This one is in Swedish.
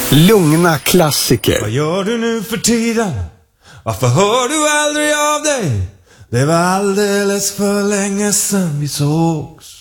Lugna klassiker. Vad gör du nu för tiden? Varför hör du aldrig av dig? Det var alldeles för länge sedan vi sågs.